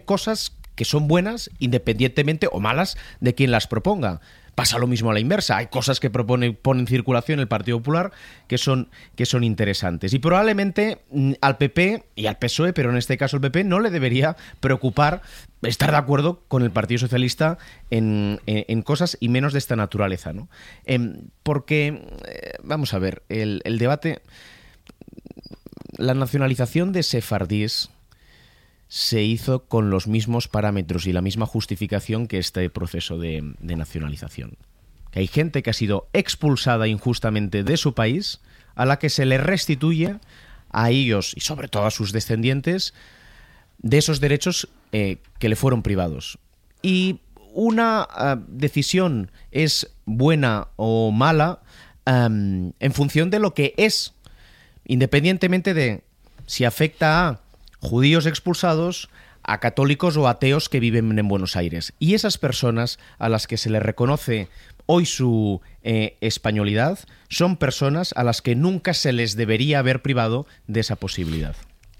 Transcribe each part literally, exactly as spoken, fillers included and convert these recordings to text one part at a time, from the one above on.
cosas que son buenas independientemente o malas de quien las proponga. Pasa lo mismo a la inversa. Hay cosas que propone, pone en circulación el Partido Popular que son, que son interesantes. Y probablemente al P P y al P S O E, pero en este caso el P P, no le debería preocupar estar de acuerdo con el Partido Socialista en, en, en cosas y menos de esta naturaleza, ¿no? Eh, porque, eh, vamos a ver, el, el debate... La nacionalización de sefardíes se hizo con los mismos parámetros y la misma justificación que este proceso de, de nacionalización. Que hay gente que ha sido expulsada injustamente de su país, a la que se le restituye a ellos y sobre todo a sus descendientes de esos derechos eh, que le fueron privados. Y una uh, decisión es buena o mala um, en función de lo que es, independientemente de si afecta a judíos expulsados, a católicos o ateos que viven en Buenos Aires. Y esas personas a las que se les reconoce hoy su eh, españolidad son personas a las que nunca se les debería haber privado de esa posibilidad.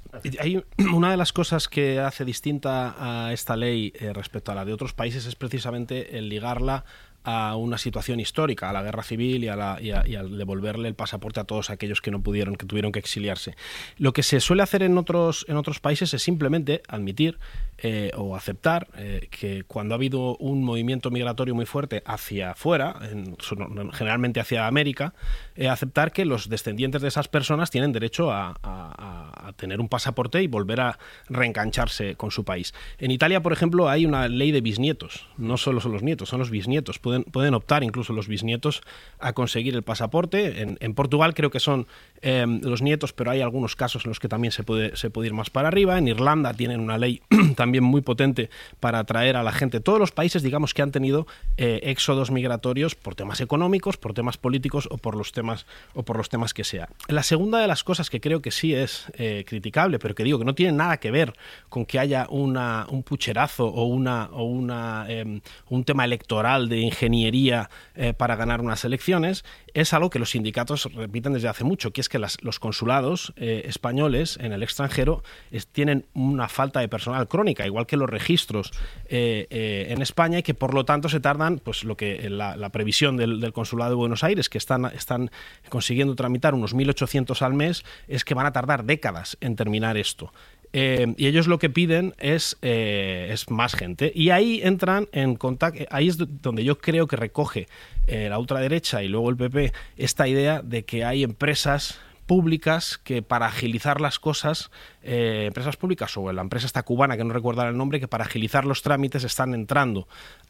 Hay una de las cosas que hace distinta a esta ley eh, respecto a la de otros países es precisamente el ligarla a una situación histórica, a la guerra civil y, a la, y, a, y al devolverle el pasaporte a todos aquellos que no pudieron, que tuvieron que exiliarse. Lo que se suele hacer en otros, en otros países es simplemente admitir eh, o aceptar eh, que cuando ha habido un movimiento migratorio muy fuerte hacia afuera, en, generalmente hacia América, eh, aceptar que los descendientes de esas personas tienen derecho a, a, a tener un pasaporte y volver a reengancharse con su país. En Italia, por ejemplo, hay una ley de bisnietos. No solo son los nietos, son los bisnietos. Pueden, pueden optar incluso los bisnietos a conseguir el pasaporte. En, en Portugal creo que son eh, los nietos, pero hay algunos casos en los que también se puede, se puede ir más para arriba. En Irlanda tienen una ley también muy potente para atraer a la gente. Todos los países, digamos, que han tenido eh, éxodos migratorios por temas económicos, por temas políticos o por los temas, o por los temas que sea. La segunda de las cosas que creo que sí es eh, criticable, pero que digo que no tiene nada que ver con que haya una, un pucherazo o, una, o una, eh, un tema electoral de ingeniería eh, para ganar unas elecciones, es algo que los sindicatos repiten desde hace mucho, que es que las, los consulados eh, españoles en el extranjero es, tienen una falta de personal crónica, igual que los registros eh, eh, en España, y que por lo tanto se tardan, pues lo que la, la previsión del, del Consulado de Buenos Aires, que están, están consiguiendo tramitar unos mil ochocientos al mes, es que van a tardar décadas en terminar esto. Eh, y ellos lo que piden es, eh, es más gente, y ahí entran en contacto. Ahí es donde yo creo que recoge eh, la ultraderecha y luego el P P esta idea de que hay empresas públicas que para agilizar las cosas, eh, empresas públicas o la empresa esta cubana que no recuerdo el nombre, que para agilizar los trámites están entrando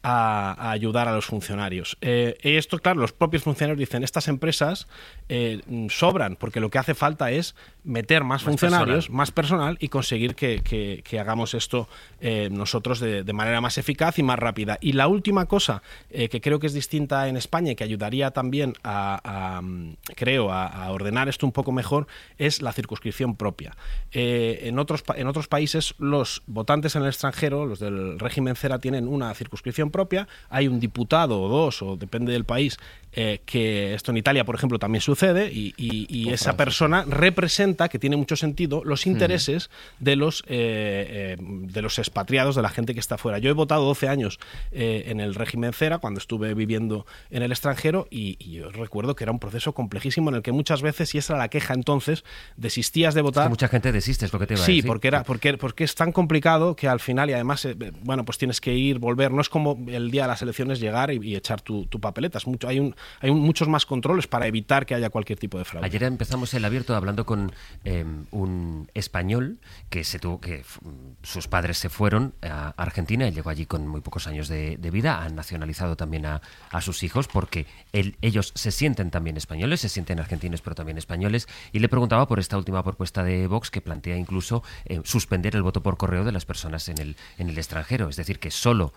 a, a ayudar a los funcionarios. Eh, esto, claro, los propios funcionarios dicen, estas empresas eh, sobran, porque lo que hace falta es meter más, más funcionarios, personal. más personal y conseguir que, que, que hagamos esto eh, nosotros de, de manera más eficaz y más rápida. Y la última cosa eh, que creo que es distinta en España y que ayudaría también a, a creo, a, a ordenar esto un poco mejor, es la circunscripción propia. Eh, en otros, en otros países los votantes en el extranjero, los del régimen cera, tienen una circunscripción propia, hay un diputado o dos, o depende del país, eh, que esto en Italia, por ejemplo, también sucede, y, y, y esa Francia. persona representa, que tiene mucho sentido, los intereses mm. de los eh, eh, de los expatriados, de la gente que está fuera. Yo he votado doce años eh, en el régimen cera, cuando estuve viviendo en el extranjero, y, y yo recuerdo que era un proceso complejísimo en el que muchas veces, y esa era la queja entonces, desistías de votar. Es que mucha gente desiste, es lo que te iba a sí, decir. Sí, porque, era, porque, porque es tan complicado que al final, y además, eh, bueno, pues tienes que ir, volver. No es como el día de las elecciones llegar y, y echar tu, tu papeleta. Es mucho, hay un, hay un, muchos más controles para evitar que haya cualquier tipo de fraude. Ayer empezamos el abierto hablando con eh, un español que se tuvo que sus padres se fueron a Argentina, él llegó allí con muy pocos años de, de vida, han nacionalizado también a, a sus hijos porque él, ellos se sienten también españoles, se sienten argentinos pero también españoles, y le preguntaba por esta última propuesta de Vox que plantea incluso eh, suspender el voto por correo de las personas en el, en el extranjero, es decir, que solo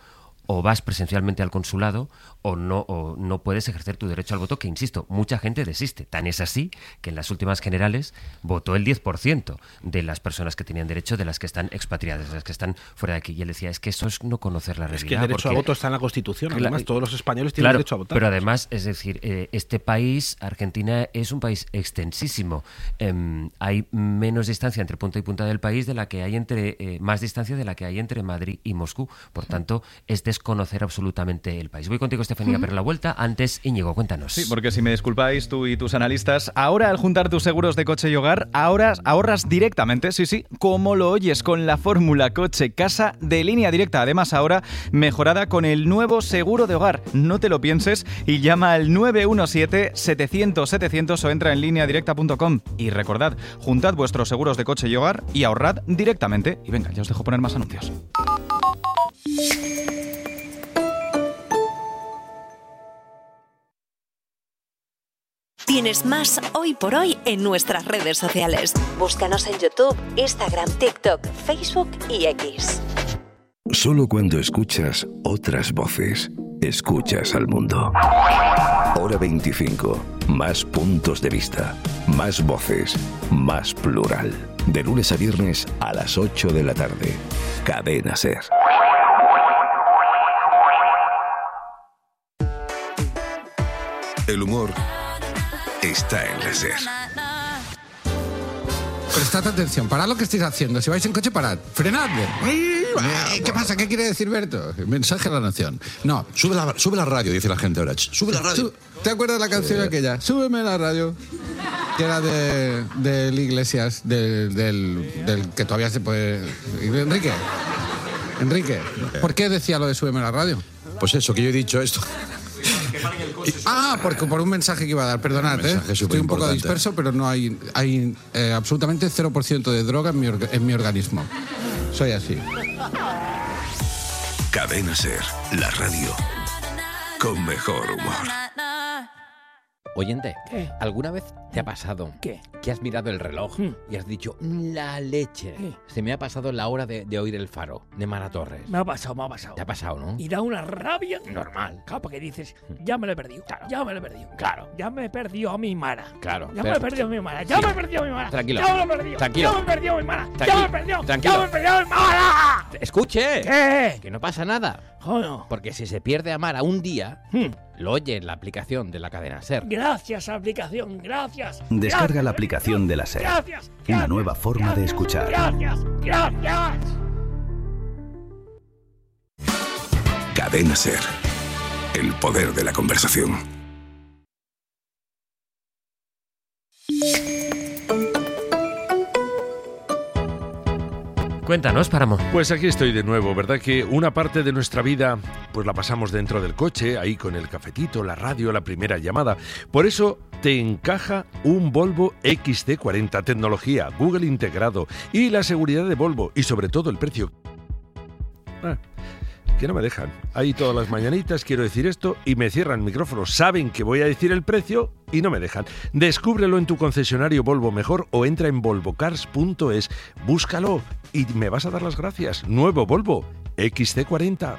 o vas presencialmente al consulado o no, o no puedes ejercer tu derecho al voto, que insisto, mucha gente desiste. Tan es así que en las últimas generales votó el diez por ciento de las personas que tenían derecho, de las que están expatriadas, de las que están fuera de aquí. Y él decía, es que eso es no conocer la realidad. Es que el derecho porque, a voto está en la Constitución, además claro, todos los españoles tienen claro, derecho a votar. Pero además, es decir, eh, este país, Argentina, es un país extensísimo. Eh, hay menos distancia entre punta y punta del país de la que hay entre, eh, más distancia de la que hay entre Madrid y Moscú. Por tanto, es desconocer absolutamente el país. Voy contigo, Estefanía, pero la vuelta. Antes, Íñigo, cuéntanos. Sí, porque si me disculpáis, tú y tus analistas, ahora al juntar tus seguros de coche y hogar, ahora ahorras directamente, sí, sí, como lo oyes, con la fórmula coche-casa de Línea Directa. Además, ahora mejorada con el nuevo seguro de hogar. No te lo pienses y llama al nueve uno siete, setecientos, setecientos o entra en línea directa punto com. Y recordad, juntad vuestros seguros de coche y hogar y ahorrad directamente. Y venga, ya os dejo poner más anuncios. Tienes más Hoy por Hoy en nuestras redes sociales. Búscanos en YouTube, Instagram, TikTok, Facebook y X. Solo cuando escuchas otras voces, escuchas al mundo. Hora veinticinco. Más puntos de vista. Más voces. Más plural. De lunes a viernes a las ocho de la tarde. Cadena SER. El humor está en la SER. Prestad atención, parad lo que estáis haciendo. Si vais en coche, parad. Frenadme. ¿Qué pasa? ¿Qué quiere decir Berto? Mensaje a la nación. No. Sube la, sube la radio, dice la gente ahora. Sube la radio. ¿Te acuerdas de la canción sí. aquella? Súbeme la radio. Que era de, de Iglesias, de, del, del que todavía se puede... Enrique. Enrique. ¿Por qué decía lo de súbeme la radio? Pues eso, que yo he dicho esto. Ah, porque por un mensaje que iba a dar, perdonad, ¿eh? Estoy un poco disperso, pero no hay, hay eh, absolutamente cero por ciento de droga en mi, orga, en mi organismo. Soy así. Cadena SER, la radio con mejor humor. Oyente, ¿qué? ¿Alguna vez te ha pasado ¿Qué? que has mirado el reloj hmm. y has dicho, la leche? ¿Qué? Se me ha pasado la hora de, de oír el faro de Mara Torres. Me ha pasado, me ha pasado. Te ha pasado, ¿no? Y da una rabia normal. Claro, porque dices, ya me lo he perdido. Claro. Ya me lo he perdido. Claro. Ya me he perdido a mi Mara. Claro. Ya pero... me he perdido a mi Mara. Ya sí. me he perdido a mi Mara. Tranquilo. Ya me lo he perdido. Tranquilo. Ya me he perdido a mi Mara. Tranquilo. Ya me he perdido. Tranquilo. Ya me he perdido a mi Mara. Escuche. ¿Qué? Que no pasa nada. Joder. Porque si se pierde a Mara un día, hmm. lo oye en la aplicación de la cadena SER. Gracias, aplicación. Gracias. Descarga gracias. la aplicación de la SER. Gracias. Una gracias. nueva forma gracias. de escuchar. Gracias. Gracias. Cadena SER. El poder de la conversación. Cuéntanos, Páramo. Pues aquí estoy de nuevo, ¿verdad? Que una parte de nuestra vida pues la pasamos dentro del coche, ahí con el cafetito, la radio, la primera llamada. Por eso te encaja un Volvo X C cuarenta, tecnología, Google integrado y la seguridad de Volvo y sobre todo el precio. Ah, que no me dejan. Ahí todas las mañanitas quiero decir esto y me cierran el micrófono. Saben que voy a decir el precio y no me dejan. Descúbrelo en tu concesionario Volvo mejor o entra en volvo cars punto es. Búscalo y me vas a dar las gracias. Nuevo Volvo X C cuarenta.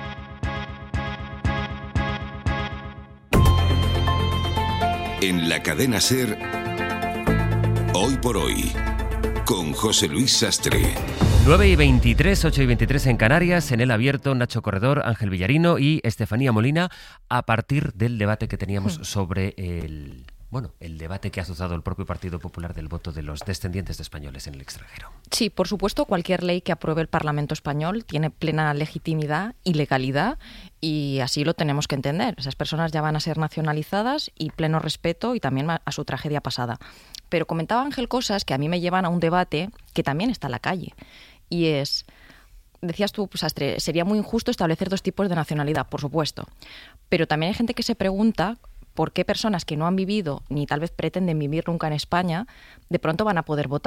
En la cadena SER, Hoy por Hoy, con José Luis Sastre. nueve y veintitrés, ocho y veintitrés en Canarias, en el abierto, Nacho Corredor, Ángel Villarino y Estefanía Molina, a partir del debate que teníamos sobre el... Bueno, el debate que ha azuzado el propio Partido Popular del voto de los descendientes de españoles en el extranjero. Sí, por supuesto, cualquier ley que apruebe el Parlamento español tiene plena legitimidad y legalidad y así lo tenemos que entender. Esas personas ya van a ser nacionalizadas y pleno respeto y también a su tragedia pasada. Pero comentaba Ángel cosas que a mí me llevan a un debate que también está en la calle y es... Decías tú, Sastre, sería muy injusto establecer dos tipos de nacionalidad, por supuesto. Pero también hay gente que se pregunta por qué personas que no han vivido ni tal vez pretenden vivir nunca en España de pronto van a poder votar.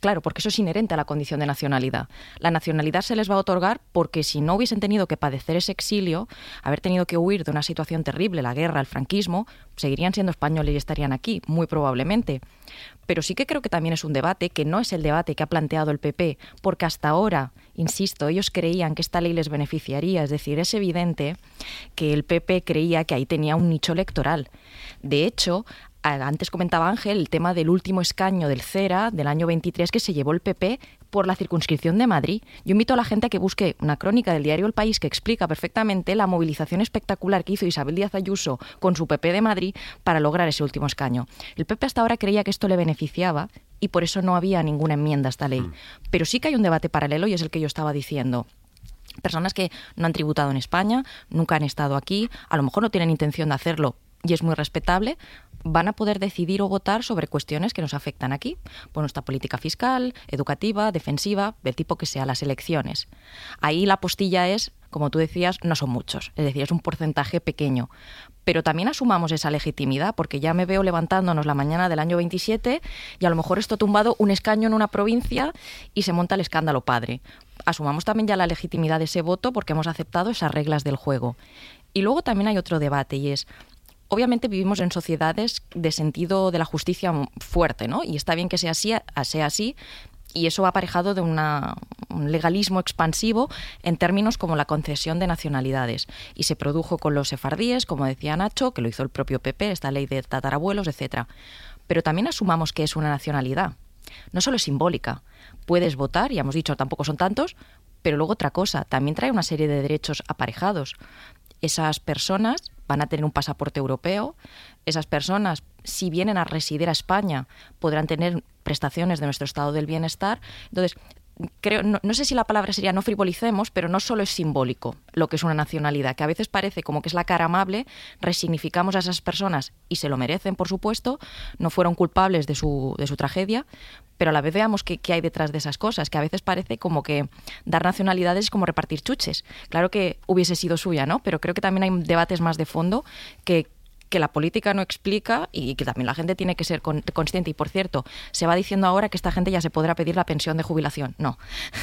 Claro, porque eso es inherente a la condición de nacionalidad. La nacionalidad se les va a otorgar porque si no hubiesen tenido que padecer ese exilio, haber tenido que huir de una situación terrible, la guerra, el franquismo, seguirían siendo españoles y estarían aquí, muy probablemente. Pero sí que creo que también es un debate que no es el debate que ha planteado el P P, porque hasta ahora, insisto, ellos creían que esta ley les beneficiaría. Es decir, es evidente que el P P creía que ahí tenía un nicho electoral. De hecho, antes comentaba Ángel el tema del último escaño del CERA del año veintitrés que se llevó el P P por la circunscripción de Madrid. Yo invito a la gente a que busque una crónica del diario El País que explica perfectamente la movilización espectacular que hizo Isabel Díaz Ayuso con su P P de Madrid para lograr ese último escaño. El P P hasta ahora creía que esto le beneficiaba y por eso no había ninguna enmienda a esta ley. Mm. Pero sí que hay un debate paralelo y es el que yo estaba diciendo. Personas que no han tributado en España, nunca han estado aquí, a lo mejor no tienen intención de hacerlo y es muy respetable, van a poder decidir o votar sobre cuestiones que nos afectan aquí, por nuestra política fiscal, educativa, defensiva, del tipo que sea, las elecciones. Ahí la postilla es, como tú decías, no son muchos, es decir, es un porcentaje pequeño. Pero también asumamos esa legitimidad, porque ya me veo levantándonos la mañana del año veintisiete y a lo mejor esto ha tumbado un escaño en una provincia y se monta el escándalo padre. Asumamos también ya la legitimidad de ese voto porque hemos aceptado esas reglas del juego. Y luego también hay otro debate y es, obviamente vivimos en sociedades de sentido de la justicia fuerte, ¿no? Y está bien que sea así, sea así y eso va aparejado de una, un legalismo expansivo en términos como la concesión de nacionalidades. Y se produjo con los sefardíes, como decía Nacho, que lo hizo el propio P P, esta ley de tatarabuelos, etcétera. Pero también asumamos que es una nacionalidad. No solo es simbólica. Puedes votar, ya hemos dicho, tampoco son tantos, pero luego otra cosa, también trae una serie de derechos aparejados. Esas personas van a tener un pasaporte europeo, esas personas, si vienen a residir a España, podrán tener prestaciones de nuestro estado del bienestar. Entonces, creo, no, no sé si la palabra sería no frivolicemos, pero no solo es simbólico lo que es una nacionalidad, que a veces parece como que es la cara amable, resignificamos a esas personas y se lo merecen, por supuesto, no fueron culpables de su, de su tragedia, pero a la vez veamos qué, qué hay detrás de esas cosas, que a veces parece como que dar nacionalidades es como repartir chuches. Claro que hubiese sido suya, ¿no? Pero creo que también hay debates más de fondo que que la política no explica y que también la gente tiene que ser con, consciente. Y, por cierto, se va diciendo ahora que esta gente ya se podrá pedir la pensión de jubilación. No.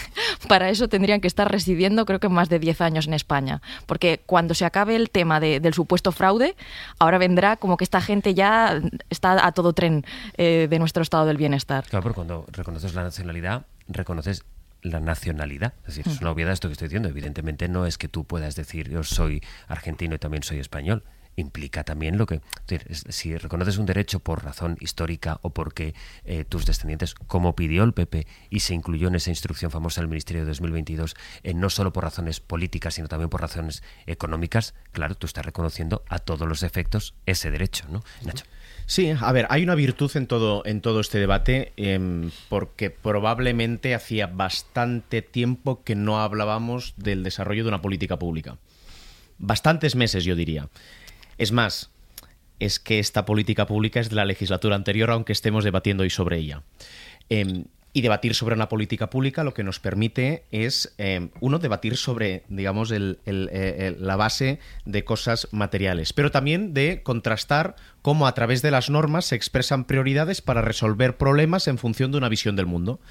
Para eso tendrían que estar residiendo, creo que más de diez años en España. Porque cuando se acabe el tema de, del supuesto fraude, ahora vendrá como que esta gente ya está a todo tren eh, de nuestro estado del bienestar. Claro, pero cuando reconoces la nacionalidad, reconoces la nacionalidad. Es decir, es una obviedad esto que estoy diciendo. Evidentemente no es que tú puedas decir yo soy argentino y también soy español. Implica también lo que... Si reconoces un derecho por razón histórica o porque eh, tus descendientes, como pidió el P P y se incluyó en esa instrucción famosa del Ministerio de dos mil veintidós, eh, no solo por razones políticas, sino también por razones económicas, claro, tú estás reconociendo a todos los efectos ese derecho, ¿no, Nacho? Sí, a ver, hay una virtud en todo, en todo este debate, eh, porque probablemente hacía bastante tiempo que no hablábamos del desarrollo de una política pública. Bastantes meses, yo diría. Es más, es que esta política pública es de la legislatura anterior, aunque estemos debatiendo hoy sobre ella. Eh, y debatir sobre una política pública lo que nos permite es, eh, uno, debatir sobre, digamos, el, el, el, la base de cosas materiales, pero también de contrastar cómo a través de las normas se expresan prioridades para resolver problemas en función de una visión del mundo.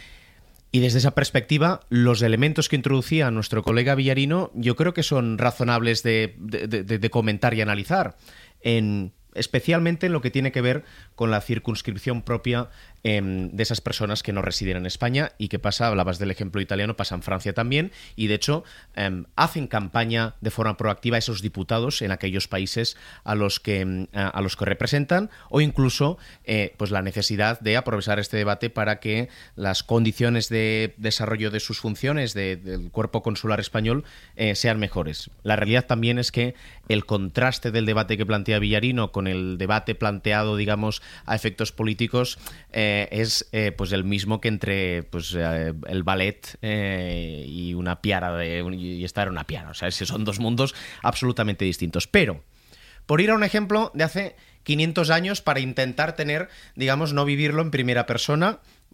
Y desde esa perspectiva, los elementos que introducía nuestro colega Villarino yo creo que son razonables de, de, de, de comentar y analizar, en, especialmente en lo que tiene que ver con la circunscripción propia eh, de esas personas que no residen en España y que pasa, hablabas del ejemplo italiano, pasa en Francia también, y de hecho eh, hacen campaña de forma proactiva esos diputados en aquellos países a los que, a los que representan, o incluso eh, pues la necesidad de aprovechar este debate para que las condiciones de desarrollo de sus funciones de, del cuerpo consular español eh, sean mejores. La realidad también es que el contraste del debate que plantea Villarino con el debate planteado, digamos, a efectos políticos eh, es eh, pues el mismo que entre pues eh, el ballet eh, y una piara de, y estar en una piara. O sea, son dos mundos absolutamente distintos. Pero, por ir a un ejemplo de hace quinientos años, para intentar tener, digamos, no vivirlo en primera persona,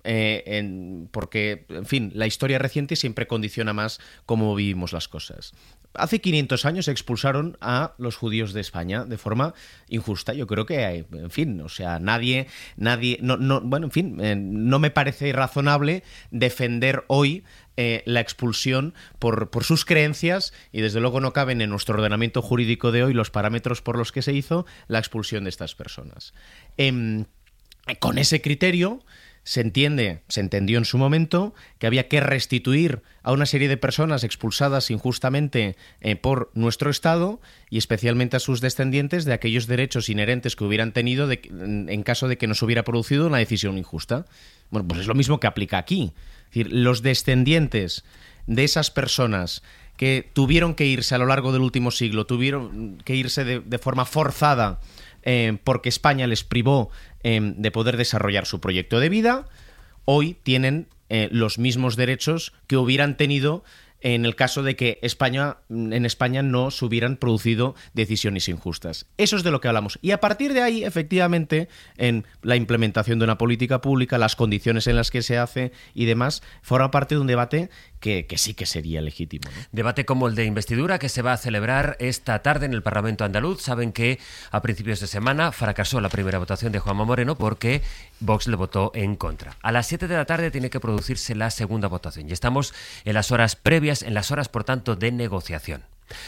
eh, en, porque, en fin, la historia reciente siempre condiciona más cómo vivimos las cosas. Hace quinientos años expulsaron a los judíos de España de forma injusta. Yo creo que, en fin, o sea, nadie, nadie, no, no, bueno, en fin, eh, no me parece razonable defender hoy eh, la expulsión por, por sus creencias, y desde luego no caben en nuestro ordenamiento jurídico de hoy los parámetros por los que se hizo la expulsión de estas personas. Eh, con ese criterio se entiende, se entendió en su momento que había que restituir a una serie de personas expulsadas injustamente eh, por nuestro Estado, y especialmente a sus descendientes, de aquellos derechos inherentes que hubieran tenido de, en, en caso de que nos hubiera producido una decisión injusta. Bueno, pues es lo mismo que aplica aquí. Es decir, los descendientes de esas personas que tuvieron que irse a lo largo del último siglo, tuvieron que irse de, de forma forzada eh, porque España les privó eh, de poder desarrollar su proyecto de vida, hoy tienen eh, los mismos derechos que hubieran tenido en el caso de que España, en España no se hubieran producido decisiones injustas. Eso es de lo que hablamos. Y a partir de ahí, efectivamente, en la implementación de una política pública, las condiciones en las que se hace y demás, forma parte de un debate que, que sí que sería legítimo, ¿no? Debate como el de investidura que se va a celebrar esta tarde en el Parlamento andaluz. Saben que a principios de semana fracasó la primera votación de Juanma Moreno porque Vox le votó en contra. A las siete de la tarde tiene que producirse la segunda votación y estamos en las horas previas, en las horas, por tanto, de negociación.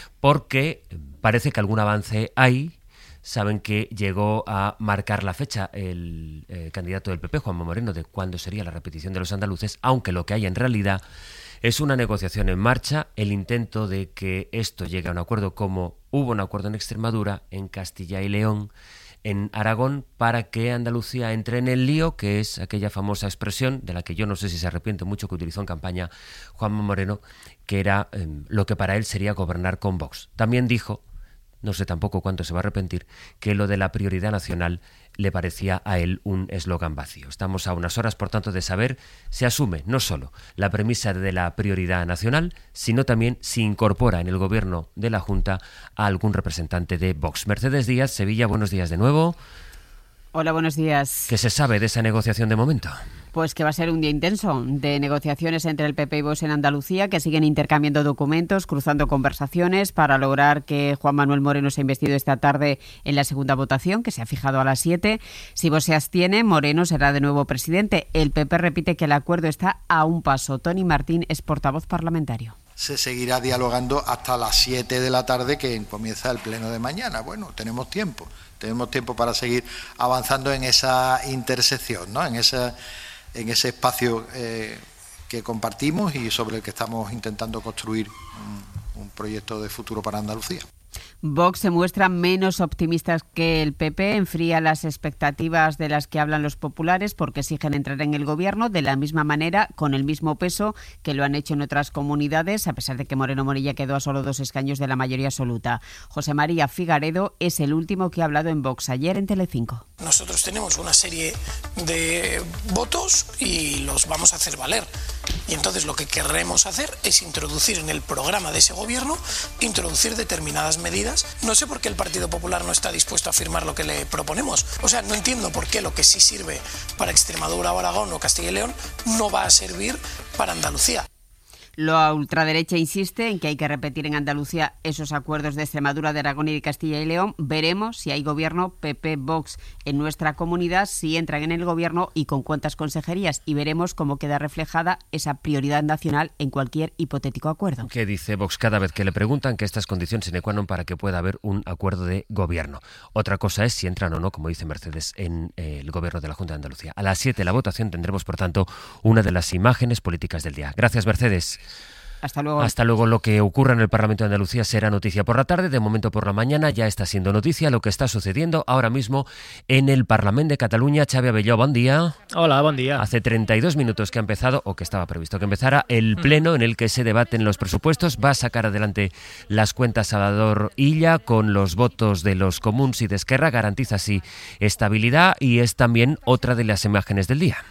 Porque parece que algún avance hay. Saben que llegó a marcar la fecha el eh, candidato del P P, Juanma Moreno, de cuándo sería la repetición de los andaluces, aunque lo que hay en realidad es una negociación en marcha, el intento de que esto llegue a un acuerdo, como hubo un acuerdo en Extremadura, en Castilla y León, en Aragón, para que Andalucía entre en el lío, que es aquella famosa expresión de la que yo no sé si se arrepiente mucho, que utilizó en campaña Juanma Moreno, que era eh, lo que para él sería gobernar con Vox. También dijo, no sé tampoco cuánto se va a arrepentir, que lo de la prioridad nacional le parecía a él un eslogan vacío. Estamos a unas horas, por tanto, de saber si asume no solo la premisa de la prioridad nacional, sino también si incorpora en el gobierno de la Junta a algún representante de Vox. Mercedes Díaz, Sevilla, buenos días de nuevo. Hola, buenos días. ¿Qué se sabe de esa negociación de momento? Pues que va a ser un día intenso de negociaciones entre el P P y Vox en Andalucía, que siguen intercambiando documentos, cruzando conversaciones para lograr que Juan Manuel Moreno sea investido esta tarde en la segunda votación, que se ha fijado a las siete. Si Vox se abstiene, Moreno será de nuevo presidente. El P P repite que el acuerdo está a un paso. Tony Martín es portavoz parlamentario. Se seguirá dialogando hasta las siete de la tarde, que comienza el pleno de mañana. Bueno, tenemos tiempo, tenemos tiempo para seguir avanzando en esa intersección, ¿no? En esa en ese espacio eh, que compartimos y sobre el que estamos intentando construir un, un proyecto de futuro para Andalucía. Vox se muestra menos optimistas que el P P, enfría las expectativas de las que hablan los populares porque exigen entrar en el gobierno de la misma manera, con el mismo peso que lo han hecho en otras comunidades, a pesar de que Moreno Morilla quedó a solo dos escaños de la mayoría absoluta. José María Figaredo es el último que ha hablado en Vox ayer en Telecinco. Nosotros tenemos una serie de votos y los vamos a hacer valer. Y entonces lo que querremos hacer es introducir en el programa de ese gobierno, introducir determinadas medidas. No sé por qué el Partido Popular no está dispuesto a firmar lo que le proponemos. O sea, no entiendo por qué lo que sí sirve para Extremadura o Aragón o Castilla y León no va a servir para Andalucía. La ultraderecha insiste en que hay que repetir en Andalucía esos acuerdos de Extremadura, de Aragón y de Castilla y León. Veremos si hay gobierno P P-Vox en nuestra comunidad, si entran en el gobierno y con cuántas consejerías. Y veremos cómo queda reflejada esa prioridad nacional en cualquier hipotético acuerdo. ¿Qué dice Vox cada vez que le preguntan que estas condiciones sine qua non para que pueda haber un acuerdo de gobierno? Otra cosa es si entran o no, como dice Mercedes, en eh, el gobierno de la Junta de Andalucía. A las siete la votación tendremos, por tanto, una de las imágenes políticas del día. Gracias, Mercedes. Hasta luego. Hasta luego. Lo que ocurra en el Parlamento de Andalucía será noticia por la tarde. De momento por la mañana ya está siendo noticia lo que está sucediendo ahora mismo en el Parlamento de Cataluña. Xavi Abelló, buen día. Hola, buen día. Hace treinta y dos minutos que ha empezado, o que estaba previsto que empezara, el pleno en el que se debaten los presupuestos. Va a sacar adelante las cuentas Salvador Illa con los votos de los comuns y de Esquerra. Garantiza así estabilidad y es también otra de las imágenes del día.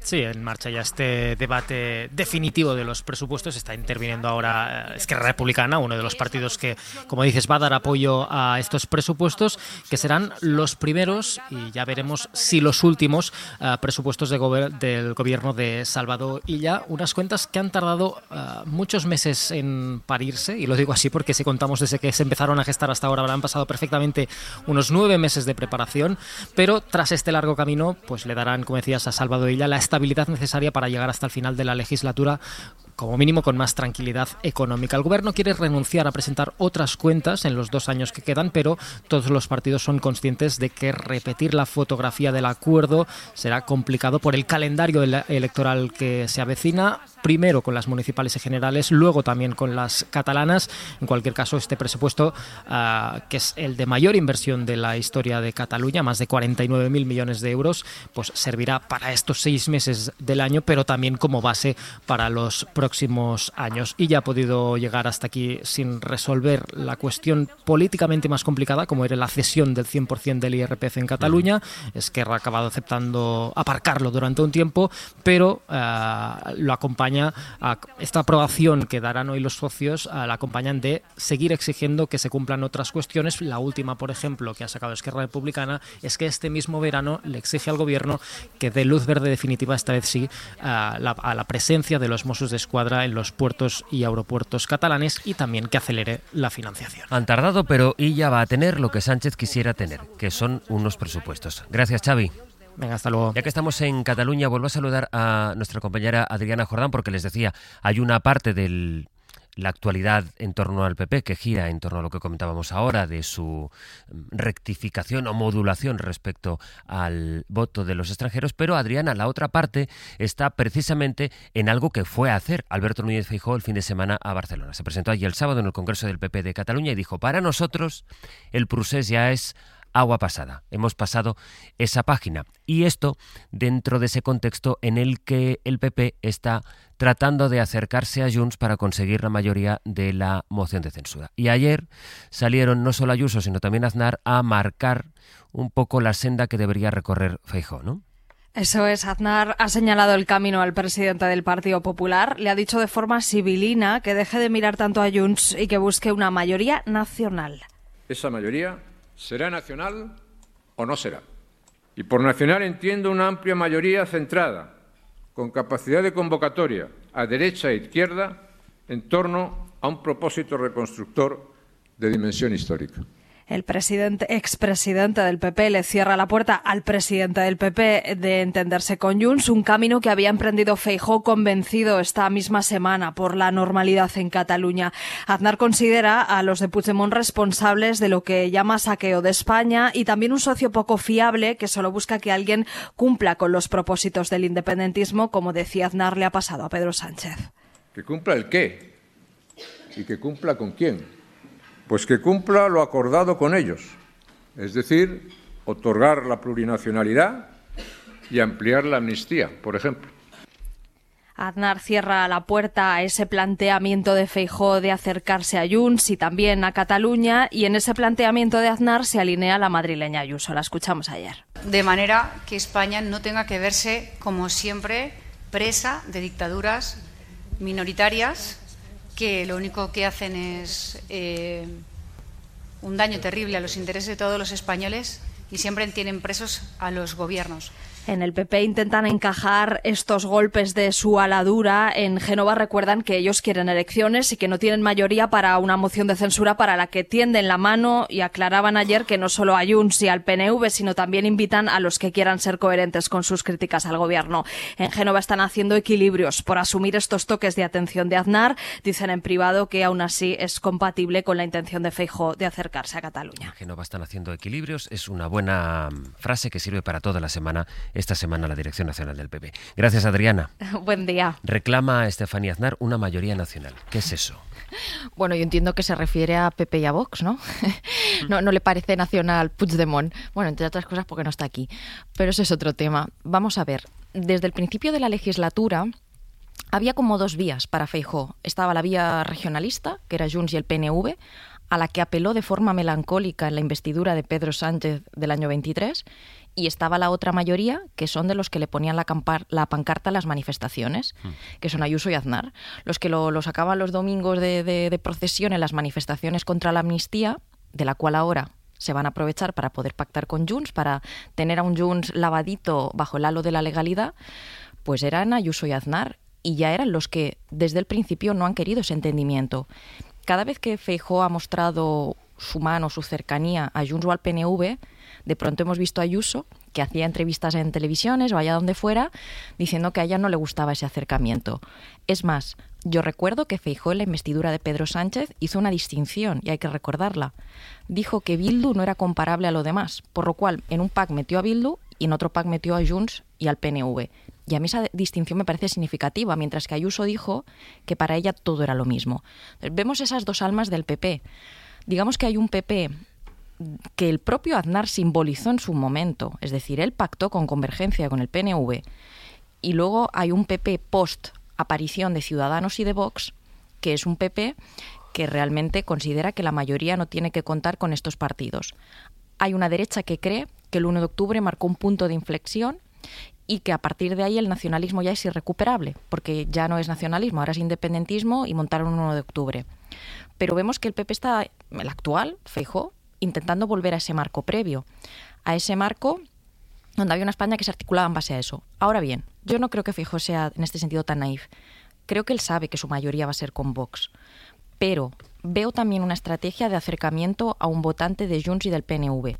Sí, en marcha ya este debate definitivo de los presupuestos. Está interviniendo ahora Esquerra Republicana, uno de los partidos que, como dices, va a dar apoyo a estos presupuestos, que serán los primeros, y ya veremos si los últimos, uh, presupuestos de gober- del gobierno de Salvador Illa. Unas cuentas que han tardado uh, muchos meses en parirse, y lo digo así porque si contamos desde que se empezaron a gestar hasta ahora, habrán pasado perfectamente unos nueve meses de preparación, pero tras este largo camino, pues le darán, como decías, a Salvador Illa la estabilidad necesaria para llegar hasta el final de la legislatura, como mínimo con más tranquilidad económica. El gobierno quiere renunciar a presentar otras cuentas en los dos años que quedan, pero todos los partidos son conscientes de que repetir la fotografía del acuerdo será complicado por el calendario ele- electoral que se avecina, primero con las municipales y generales, luego también con las catalanas. En cualquier caso, este presupuesto, uh, que es el de mayor inversión de la historia de Cataluña, más de cuarenta y nueve mil millones de euros, pues servirá para estos seis meses del año, pero también como base para los próximos años. Y ya ha podido llegar hasta aquí sin resolver la cuestión políticamente más complicada, como era la cesión del cien por ciento del I R P F en Cataluña. Esquerra ha acabado aceptando aparcarlo durante un tiempo, pero uh, lo acompaña a esta aprobación que darán hoy los socios, uh, la acompañan de seguir exigiendo que se cumplan otras cuestiones. La última, por ejemplo, que ha sacado Esquerra Republicana, es que este mismo verano le exige al gobierno que dé luz verde definitiva, esta vez sí, a la, a la presencia de los Mossos de Escuadra en los puertos y aeropuertos catalanes, y también que acelere la financiación. Han tardado, pero Illa va a tener lo que Sánchez quisiera tener, que son unos presupuestos. Gracias, Xavi. Venga, hasta luego. Ya que estamos en Cataluña, vuelvo a saludar a nuestra compañera Adriana Jordán, porque les decía, hay una parte de la actualidad en torno al P P que gira en torno a lo que comentábamos ahora, de su rectificación o modulación respecto al voto de los extranjeros, pero Adriana, la otra parte está precisamente en algo que fue a hacer Alberto Núñez Feijóo el fin de semana a Barcelona. Se presentó allí el sábado en el Congreso del P P de Cataluña y dijo: para nosotros el procés ya es agua pasada, hemos pasado esa página. Y esto dentro de ese contexto en el que el P P está tratando de acercarse a Junts para conseguir la mayoría de la moción de censura. Y ayer salieron no solo Ayuso, sino también Aznar a marcar un poco la senda que debería recorrer Feijóo, ¿no? Eso es, Aznar ha señalado el camino al presidente del Partido Popular, le ha dicho de forma sibilina que deje de mirar tanto a Junts y que busque una mayoría nacional. Esa mayoría ¿será nacional o no será? Y por nacional entiendo una amplia mayoría centrada, con capacidad de convocatoria a derecha e izquierda en torno a un propósito reconstructor de dimensión histórica. El presidente, expresidente del P P le cierra la puerta al presidente del P P de entenderse con Junts, un camino que había emprendido Feijóo convencido esta misma semana por la normalidad en Cataluña. Aznar considera a los de Puigdemont responsables de lo que llama saqueo de España y también un socio poco fiable que solo busca que alguien cumpla con los propósitos del independentismo, como decía Aznar le ha pasado a Pedro Sánchez. ¿Que cumpla el qué? ¿Y que cumpla con quién? Pues que cumpla lo acordado con ellos, es decir, otorgar la plurinacionalidad y ampliar la amnistía, por ejemplo. Aznar cierra la puerta a ese planteamiento de Feijóo de acercarse a Junts y también a Cataluña, y en ese planteamiento de Aznar se alinea la madrileña Ayuso. La escuchamos ayer. De manera que España no tenga que verse, como siempre, presa de dictaduras minoritarias que lo único que hacen es eh, un daño terrible a los intereses de todos los españoles y siempre tienen presos a los gobiernos. En el P P intentan encajar estos golpes de su aladura. En Génova recuerdan que ellos quieren elecciones y que no tienen mayoría para una moción de censura para la que tienden la mano, y aclaraban ayer que no solo a Junts y al P N V, sino también invitan a los que quieran ser coherentes con sus críticas al gobierno. En Génova están haciendo equilibrios por asumir estos toques de atención de Aznar. Dicen en privado que aún así es compatible con la intención de Feijóo de acercarse a Cataluña. En Génova están haciendo equilibrios, es una buena frase que sirve para toda la semana. Esta semana la Dirección Nacional del P P. Gracias, Adriana. Buen día. Reclama a Estefanía Aznar una mayoría nacional. ¿Qué es eso? Bueno, yo entiendo que se refiere a P P y a Vox, ¿no? no, no le parece nacional Puigdemont. Bueno, entre otras cosas porque no está aquí. Pero ese es otro tema. Vamos a ver. Desde el principio de la legislatura había como dos vías para Feijóo. Estaba la vía regionalista, que era Junts y el P N V, a la que apeló de forma melancólica en la investidura de Pedro Sánchez del año veintitrés, Y estaba la otra mayoría, que son de los que le ponían la, campar, la pancarta a las manifestaciones, mm. que son Ayuso y Aznar. Los que lo, lo sacaban los domingos de, de, de procesión en las manifestaciones contra la amnistía, de la cual ahora se van a aprovechar para poder pactar con Junts, para tener a un Junts lavadito bajo el halo de la legalidad, pues eran Ayuso y Aznar, y ya eran los que desde el principio no han querido ese entendimiento. Cada vez que Feijóo ha mostrado su mano, su cercanía a Junts o al P N V, de pronto hemos visto a Ayuso, que hacía entrevistas en televisiones o allá donde fuera, diciendo que a ella no le gustaba ese acercamiento. Es más, yo recuerdo que Feijóo en la investidura de Pedro Sánchez hizo una distinción, y hay que recordarla. Dijo que Bildu no era comparable a lo demás, por lo cual en un pack metió a Bildu y en otro pack metió a Junts y al P N V. Y a mí esa distinción me parece significativa, mientras que Ayuso dijo que para ella todo era lo mismo. Vemos esas dos almas del P P. Digamos que hay un P P que el propio Aznar simbolizó en su momento, es decir, él pactó con Convergencia con el P N V, y luego hay un P P post aparición de Ciudadanos y de Vox, que es un P P que realmente considera que la mayoría no tiene que contar con estos partidos. Hay una derecha que cree que el uno de octubre marcó un punto de inflexión y que a partir de ahí el nacionalismo ya es irrecuperable, porque ya no es nacionalismo, ahora es independentismo y montaron un uno de octubre. Pero vemos que el P P está, el actual, Feijóo, intentando volver a ese marco previo, a ese marco donde había una España que se articulaba en base a eso. Ahora bien, yo no creo que Feijóo sea en este sentido tan naif. Creo que él sabe que su mayoría va a ser con Vox, pero veo también una estrategia de acercamiento a un votante de Junts y del P N V.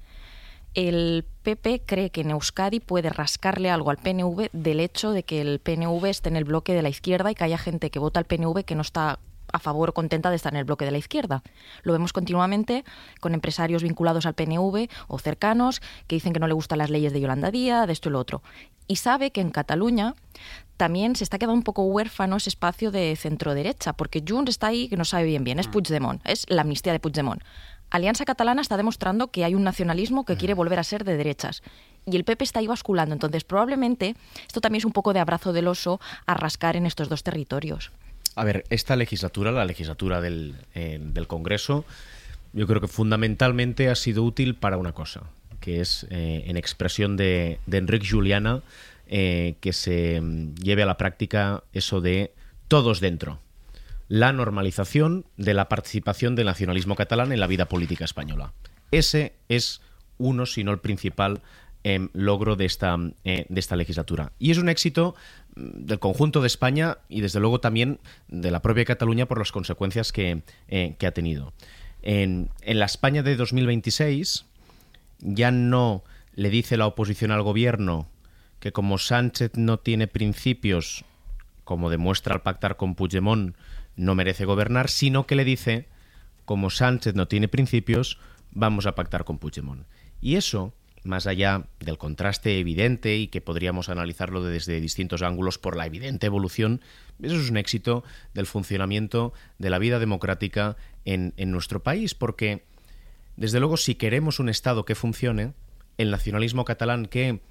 El P P cree que en Euskadi puede rascarle algo al P N V del hecho de que el P N V esté en el bloque de la izquierda y que haya gente que vota al P N V que no está a favor o contenta de estar en el bloque de la izquierda. Lo vemos continuamente con empresarios vinculados al P N V o cercanos que dicen que no le gustan las leyes de Yolanda Díaz, de esto y lo otro. Y sabe que en Cataluña también se está quedando un poco huérfano ese espacio de centro-derecha, porque Junts está ahí que no sabe bien bien, es Puigdemont, es la amnistía de Puigdemont. Alianza Catalana está demostrando que hay un nacionalismo que quiere volver a ser de derechas. Y el P P está ahí basculando. Entonces, probablemente, esto también es un poco de abrazo del oso a rascar en estos dos territorios. A ver, esta legislatura, la legislatura del, eh, del Congreso, yo creo que fundamentalmente ha sido útil para una cosa, que es, eh, en expresión de, de Enric Juliana, eh, que se lleve a la práctica eso de todos dentro. La normalización de la participación del nacionalismo catalán en la vida política española. Ese es uno, si no el principal, eh, logro de esta, eh, de esta legislatura. Y es un éxito del conjunto de España y, desde luego, también de la propia Cataluña por las consecuencias que, eh, que ha tenido. En, en la España de dos mil veintiséis ya no le dice la oposición al gobierno que, como Sánchez no tiene principios, como demuestra al pactar con Puigdemont, no merece gobernar, sino que le dice, como Sánchez no tiene principios, vamos a pactar con Puigdemont. Y eso, más allá del contraste evidente y que podríamos analizarlo desde distintos ángulos por la evidente evolución, eso es un éxito del funcionamiento de la vida democrática en, en nuestro país, porque, desde luego, si queremos un Estado que funcione, el nacionalismo catalán, que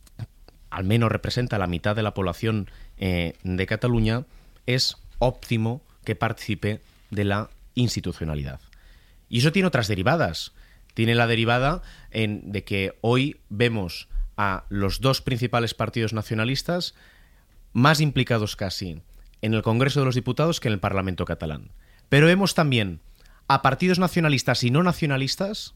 al menos representa la mitad de la población eh, de Cataluña, es óptimo que participe de la institucionalidad. Y eso tiene otras derivadas. Tiene la derivada en, de que hoy vemos a los dos principales partidos nacionalistas más implicados casi en el Congreso de los Diputados que en el Parlamento catalán. Pero vemos también a partidos nacionalistas y no nacionalistas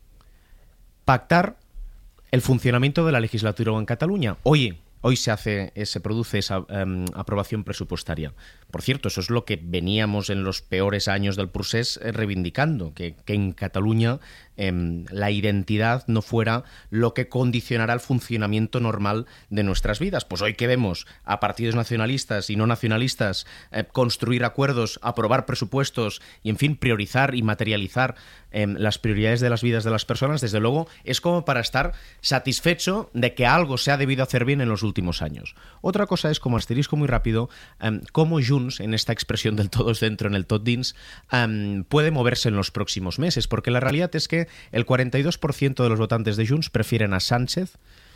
pactar el funcionamiento de la legislatura en Cataluña. Oye, hoy se hace, se produce esa um, aprobación presupuestaria. Por cierto, eso es lo que veníamos en los peores años del procés eh, reivindicando, que, que en Cataluña eh, la identidad no fuera lo que condicionará el funcionamiento normal de nuestras vidas. Pues hoy que vemos a partidos nacionalistas y no nacionalistas eh, construir acuerdos, aprobar presupuestos y, en fin, priorizar y materializar eh, las prioridades de las vidas de las personas, desde luego es como para estar satisfecho de que algo se ha debido hacer bien en los últimos años. Otra cosa es, como asterisco muy rápido, eh, cómo Junts, en esta expresión del todos dentro, en el tot dins, um, puede moverse en los próximos meses, porque la realidad es que el cuarenta y dos por ciento de los votantes de Junts prefieren a Sánchez,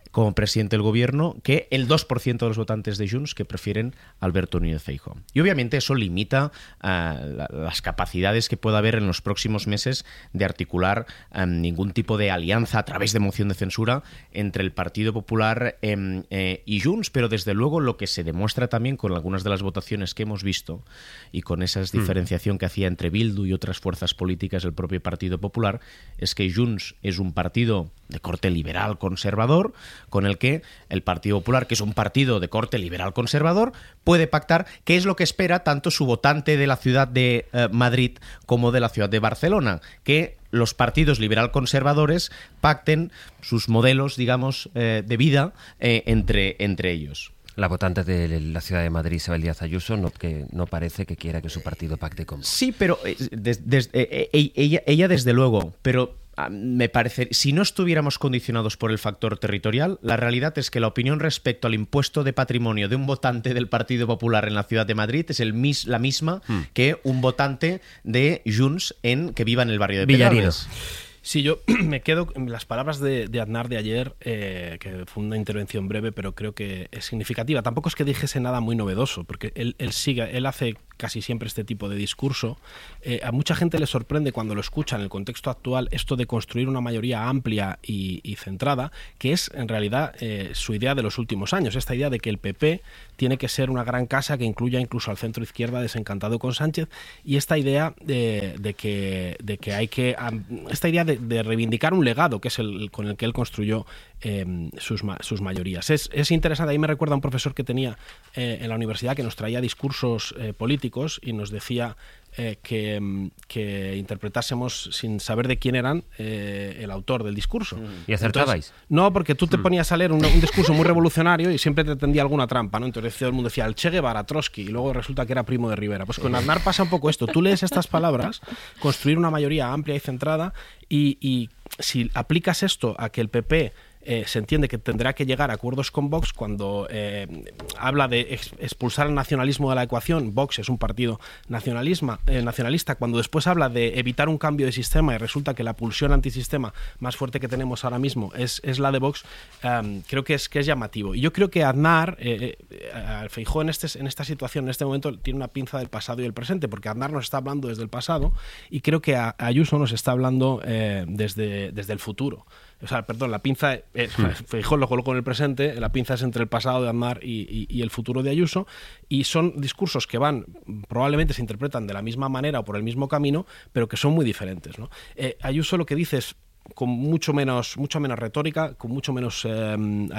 como presidente del gobierno que el dos por ciento de los votantes de Junts que prefieren a Alberto Núñez Feijóo. Y obviamente eso limita uh, la, las capacidades que pueda haber en los próximos meses de articular um, ningún tipo de alianza a través de moción de censura entre el Partido Popular eh, eh, y Junts, pero desde luego lo que se demuestra también con algunas de las votaciones que hemos visto y con esa Mm. diferenciación que hacía entre Bildu y otras fuerzas políticas del propio Partido Popular es que Junts es un partido de corte liberal conservador con el que el Partido Popular, que es un partido de corte liberal conservador, puede pactar, que es lo que espera tanto su votante de la ciudad de eh, Madrid como de la ciudad de Barcelona, que los partidos liberal conservadores pacten sus modelos, digamos, eh, de vida eh, entre, entre ellos. La votante de la ciudad de Madrid, Isabel Díaz Ayuso, no, que no parece que quiera que su partido pacte con... Sí, pero eh, des, des, eh, eh, ella, ella desde luego, pero ah, me parece, si no estuviéramos condicionados por el factor territorial, la realidad es que la opinión respecto al impuesto de patrimonio de un votante del Partido Popular en la ciudad de Madrid es el mis, la misma mm. que un votante de Junts en que viva en el barrio de Pedralbes. Sí, yo me quedo en las palabras de, de Aznar de ayer, eh, que fue una intervención breve, pero creo que es significativa. Tampoco es que dijese nada muy novedoso, porque él, él sigue, él hace casi siempre este tipo de discurso. Eh, a mucha gente le sorprende cuando lo escucha en el contexto actual esto de construir una mayoría amplia y, y centrada, que es en realidad eh, su idea de los últimos años, esta idea de que el P P tiene que ser una gran casa que incluya incluso al centro izquierda desencantado con Sánchez, y esta idea de, de, que, de que hay que... esta idea de, de reivindicar un legado, que es el con el que él construyó eh, sus, sus mayorías. Es, es interesante, ahí me recuerda a un profesor que tenía eh, en la universidad que nos traía discursos eh, políticos y nos decía eh, que, que interpretásemos sin saber de quién eran eh, el autor del discurso. ¿Y acertabais? Entonces, no, porque tú te ponías a leer un, un discurso muy revolucionario y siempre te tendía alguna trampa, ¿no? Entonces todo el mundo decía el Che Guevara, Trotsky, y luego resulta que era Primo de Rivera. Pues con Aznar pasa un poco esto. Tú lees estas palabras, construir una mayoría amplia y centrada, y, y si aplicas esto a que el P P Eh, se entiende que tendrá que llegar a acuerdos con Vox cuando eh, habla de ex expulsar el nacionalismo de la ecuación. Vox es un partido nacionalismo, eh, nacionalista. Cuando después habla de evitar un cambio de sistema y resulta que la pulsión antisistema más fuerte que tenemos ahora mismo es, es la de Vox, um, creo que es, que es llamativo. Y yo creo que Aznar, eh, eh, Feijóo en, este, en esta situación, en este momento, tiene una pinza del pasado y del presente, porque Aznar nos está hablando desde el pasado y creo que a, a Ayuso nos está hablando eh, desde, desde el futuro. O sea, perdón, la pinza, eh, Feijóo lo colocó en el presente, la pinza es entre el pasado de Aznar y, y, y el futuro de Ayuso, y son discursos que van, probablemente se interpretan de la misma manera o por el mismo camino, pero que son muy diferentes, ¿no? Eh, Ayuso lo que dice es con mucho menos, mucho menos retórica, con mucho menos eh,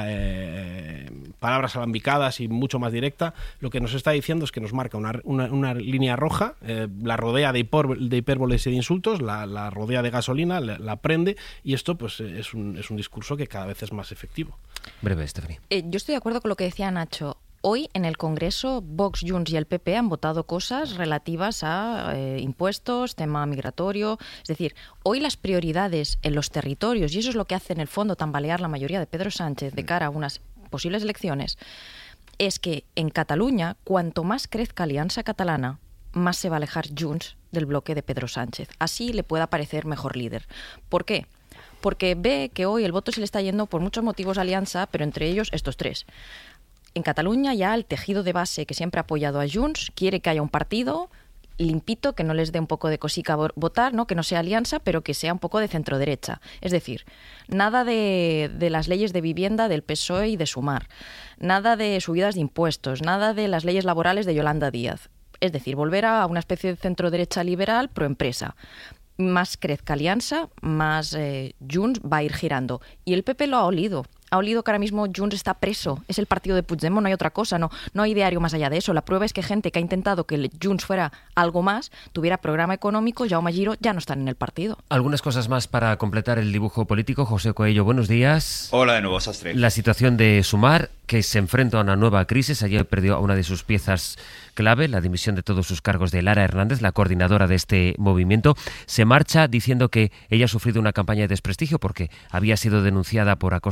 eh, palabras alambicadas y mucho más directa. Lo que nos está diciendo es que nos marca una, una, una línea roja, eh, la rodea de, hipor, de hipérboles y de insultos, la, la rodea de gasolina, la, la prende, y esto pues es un, es un discurso que cada vez es más efectivo. Breve, Stephanie. Eh, yo estoy de acuerdo con lo que decía Nacho. Hoy en el Congreso, Vox, Junts y el P P han votado cosas relativas a eh, impuestos, tema migratorio. Es decir, hoy las prioridades en los territorios, y eso es lo que hace en el fondo tambalear la mayoría de Pedro Sánchez de cara a unas posibles elecciones, es que en Cataluña, cuanto más crezca Alianza Catalana, más se va a alejar Junts del bloque de Pedro Sánchez. Así le pueda parecer mejor líder. ¿Por qué? Porque ve que hoy el voto se le está yendo por muchos motivos a Alianza, pero entre ellos estos tres. En Cataluña ya el tejido de base que siempre ha apoyado a Junts quiere que haya un partido limpito, que no les dé un poco de cosica votar, ¿no? Que no sea Alianza, pero que sea un poco de centro-derecha. Es decir, nada de, de las leyes de vivienda del P S O E y de Sumar, nada de subidas de impuestos, nada de las leyes laborales de Yolanda Díaz. Es decir, volver a una especie de centro-derecha liberal pro-empresa. Más crezca Alianza, más eh, Junts va a ir girando. Y el P P lo ha olido. Ha olido que ahora mismo Junts está preso. Es el partido de Puigdemont, no hay otra cosa. No, no hay ideario más allá de eso. La prueba es que gente que ha intentado que Junts fuera algo más, tuviera programa económico, Jaume Giro, ya no están en el partido. Algunas cosas más para completar el dibujo político. José Coello, buenos días. Hola de nuevo, Sastre. La situación de Sumar, que se enfrenta a una nueva crisis. Ayer perdió a una de sus piezas clave, la dimisión de todos sus cargos de Lara Hernández, la coordinadora de este movimiento. Se marcha diciendo que ella ha sufrido una campaña de desprestigio porque había sido denunciada por acoso laboral.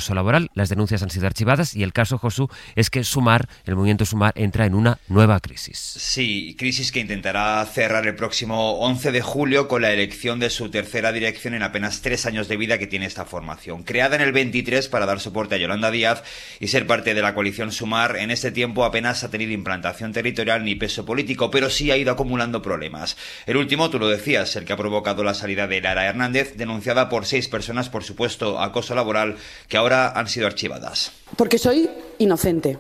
las denuncias han sido archivadas y el caso, Josu, es que Sumar, el movimiento Sumar, entra en una nueva crisis. Sí, crisis que intentará cerrar el próximo once de julio con la elección de su tercera dirección en apenas tres años de vida que tiene esta formación. Creada en el veintitrés para dar soporte a Yolanda Díaz y ser parte de la coalición Sumar, en este tiempo apenas ha tenido implantación territorial ni peso político, pero sí ha ido acumulando problemas. El último, tú lo decías, el que ha provocado la salida de Lara Hernández, denunciada por seis personas por supuesto acoso laboral, que ahora han sido archivadas. Porque soy inocente.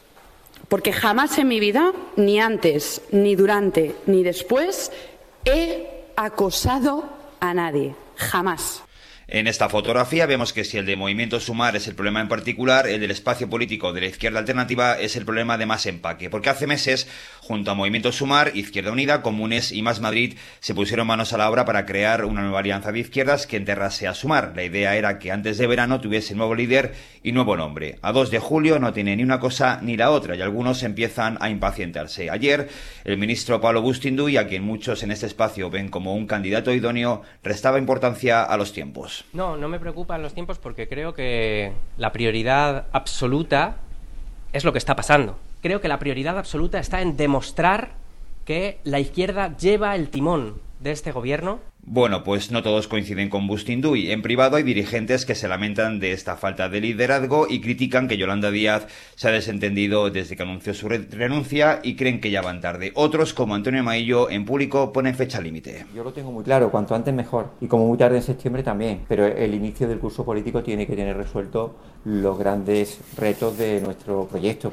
Porque jamás en mi vida, ni antes, ni durante, ni después, he acosado a nadie. Jamás. En esta fotografía vemos que si el de Movimiento Sumar es el problema en particular, el del espacio político de la izquierda alternativa es el problema de más empaque, porque hace meses, junto a Movimiento Sumar, Izquierda Unida, Comunes y Más Madrid, se pusieron manos a la obra para crear una nueva alianza de izquierdas que enterrase a Sumar. La idea era que antes de verano tuviese nuevo líder y nuevo nombre. A dos de julio no tiene ni una cosa ni la otra y algunos empiezan a impacientarse. Ayer, el ministro Pablo Bustinduy, a quien muchos en este espacio ven como un candidato idóneo, restaba importancia a los tiempos. No, no me preocupan los tiempos porque creo que la prioridad absoluta es lo que está pasando. Creo que la prioridad absoluta está en demostrar que la izquierda lleva el timón de este gobierno. Bueno, pues no todos coinciden con Bustinduy. En privado hay dirigentes que se lamentan de esta falta de liderazgo y critican que Yolanda Díaz se ha desentendido desde que anunció su re- renuncia y creen que ya van tarde. Otros, como Antonio Maillo, en público ponen fecha límite. Yo lo tengo muy claro, cuanto antes mejor. Y como muy tarde en septiembre también. Pero el inicio del curso político tiene que tener resuelto los grandes retos de nuestro proyecto.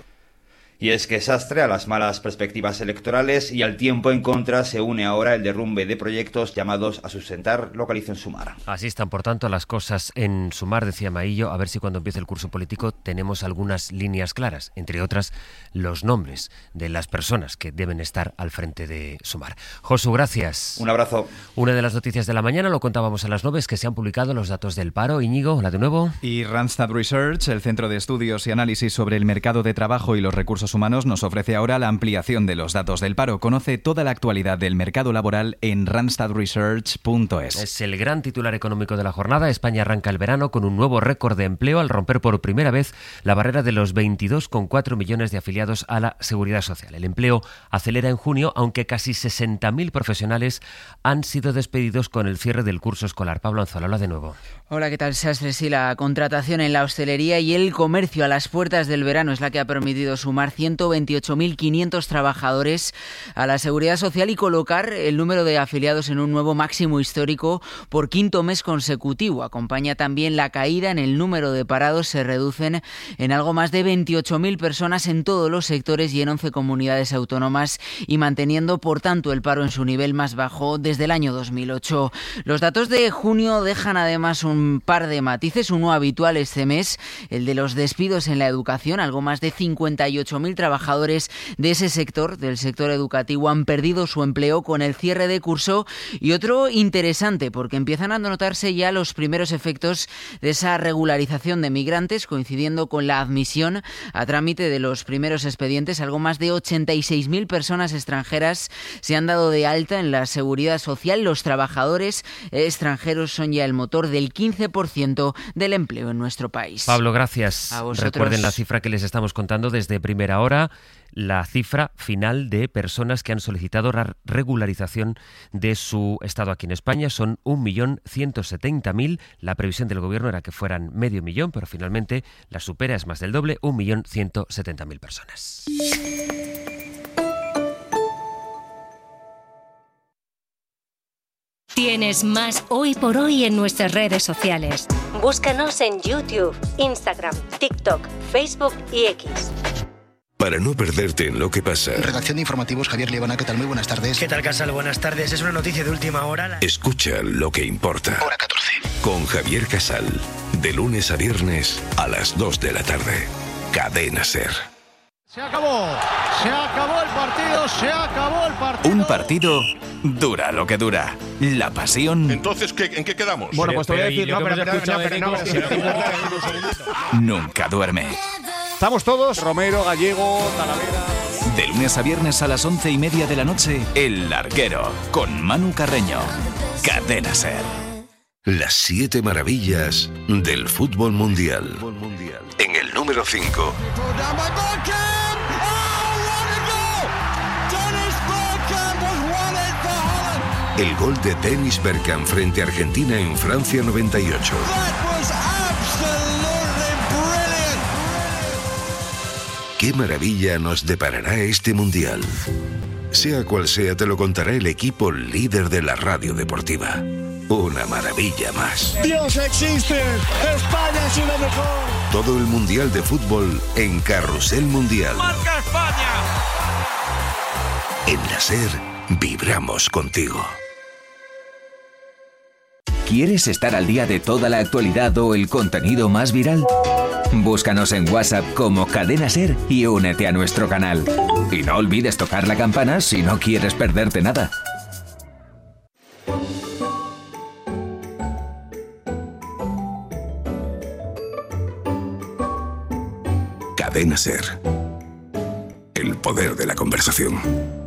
Y es que Sastre, a las malas perspectivas electorales y al tiempo en contra, se une ahora el derrumbe de proyectos llamados a sustentar la coalición Sumar. Así están, por tanto, las cosas en Sumar, decía Maillo, a ver si cuando empiece el curso político tenemos algunas líneas claras, entre otras los nombres de las personas que deben estar al frente de Sumar. Josu, gracias. Un abrazo. Una de las noticias de la mañana, lo contábamos a las nueve, es que se han publicado los datos del paro. Íñigo, hola de nuevo. Y Randstad Research, el Centro de Estudios y Análisis sobre el Mercado de Trabajo y los Recursos Humanos, nos ofrece ahora la ampliación de los datos del paro. Conoce toda la actualidad del mercado laboral en randstad research punto es. Es el gran titular económico de la jornada. España arranca el verano con un nuevo récord de empleo al romper por primera vez la barrera de los veintidós coma cuatro millones de afiliados a la Seguridad Social. El empleo acelera en junio, aunque casi sesenta mil profesionales han sido despedidos con el cierre del curso escolar. Pablo Anzola, hola de nuevo. Hola, ¿qué tal, Sastre? Sí, la contratación en la hostelería y el comercio a las puertas del verano es la que ha permitido sumar ciento veintiocho mil quinientos trabajadores a la Seguridad Social y colocar el número de afiliados en un nuevo máximo histórico por quinto mes consecutivo. Acompaña también la caída en el número de parados, se reducen en algo más de veintiocho mil personas en todos los sectores y en once comunidades autónomas y manteniendo, por tanto, el paro en su nivel más bajo desde el año dos mil ocho. Los datos de junio dejan además un Un par de matices. Uno habitual este mes, el de los despidos en la educación. Algo más de cincuenta y ocho mil trabajadores de ese sector, del sector educativo, han perdido su empleo con el cierre de curso. Y otro interesante, porque empiezan a notarse ya los primeros efectos de esa regularización de migrantes, coincidiendo con la admisión a trámite de los primeros expedientes. Algo más de ochenta y seis mil personas extranjeras se han dado de alta en la Seguridad Social. Los trabajadores extranjeros son ya el motor del quince por ciento del empleo en nuestro país. Pablo, gracias. A vosotros. Recuerden la cifra que les estamos contando desde primera hora, la cifra final de personas que han solicitado la regularización de su estado aquí en España. Son un millón ciento setenta mil. La previsión del gobierno era que fueran medio millón, pero finalmente la supera, es más del doble, un millón ciento setenta mil personas. Tienes más Hoy por Hoy en nuestras redes sociales. Búscanos en YouTube, Instagram, TikTok, Facebook y X. Para no perderte en lo que pasa. Redacción de informativos, Javier Liebana, ¿qué tal? Muy buenas tardes. ¿Qué tal, Casal? Buenas tardes. Es una noticia de última hora. La... Escucha lo que importa. Hora catorce. Con Javier Casal. De lunes a viernes a las dos de la tarde. Cadena SER. Se acabó. Se acabó el partido. Se acabó el partido. Un partido dura lo que dura. La pasión. Entonces, ¿qué, ¿en qué quedamos? Bueno, pues te voy a decir, no, pero, pero, no, pero no, no, nunca duerme. Estamos todos, Romero, Gallego, Talavera. De lunes a viernes a las once y media de la noche, El Larguero, con Manu Carreño. Cadena SER. Las siete maravillas del fútbol mundial. En el número cinco. El gol de Dennis Bergkamp frente a Argentina en Francia noventa y ocho. ¿Qué maravilla nos deparará este mundial? Sea cual sea, te lo contará el equipo líder de la radio deportiva. Una maravilla más. Dios existe, España es lo mejor. Todo el mundial de fútbol en Carrusel Mundial. ¡Marca España! En la SER vibramos contigo. ¿Quieres estar al día de toda la actualidad o el contenido más viral? Búscanos en WhatsApp como Cadena SER y únete a nuestro canal. Y no olvides tocar la campana si no quieres perderte nada. Cadena SER. El poder de la conversación.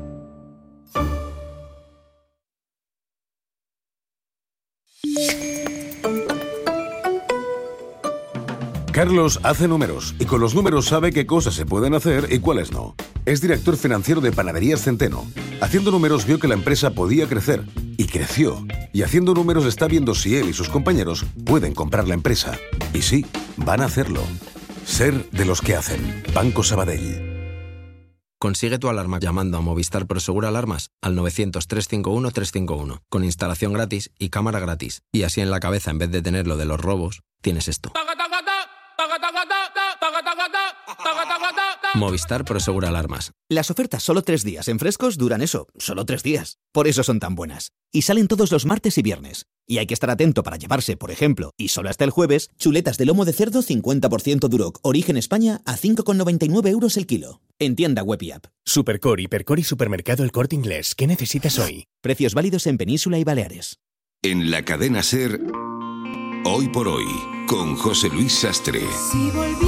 Carlos hace números y con los números sabe qué cosas se pueden hacer y cuáles no. Es director financiero de Panaderías Centeno. Haciendo números vio que la empresa podía crecer y creció. Y haciendo números está viendo si él y sus compañeros pueden comprar la empresa. Y sí, van a hacerlo. Ser de los que hacen. Banco Sabadell. Consigue tu alarma llamando a Movistar Prosegur Alarmas al novecientos, trescientos cincuenta y uno, trescientos cincuenta y uno, con instalación gratis y cámara gratis. Y así en la cabeza, en vez de tener lo de los robos, tienes esto. Movistar Prosegur Alarmas. Las ofertas solo tres días en Frescos duran eso, solo tres días. Por eso son tan buenas. Y salen todos los martes y viernes. Y hay que estar atento para llevarse, por ejemplo, y solo hasta el jueves, chuletas de lomo de cerdo cincuenta por ciento Duroc, origen España, a cinco con noventa y nueve euros el kilo. En tienda web y app. Supercor, Hipercor y Supermercado El Corte Inglés. ¿Qué necesitas hoy? Precios válidos en Península y Baleares. En la Cadena SER, Hoy por Hoy, con José Luis Sastre. Si volví